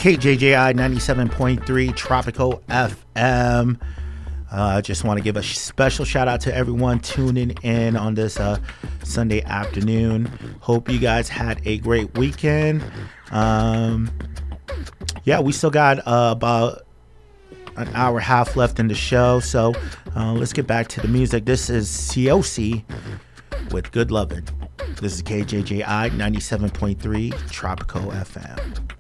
KJJI 97.3 Tropical FM. I just want to give a special shout out to everyone tuning in on this Sunday afternoon. Hope you guys had a great weekend. We still got about an hour and a half left in the show, so let's get back to the music. This is COC with Good Lovin'. This is KJJI 97.3 Tropical FM.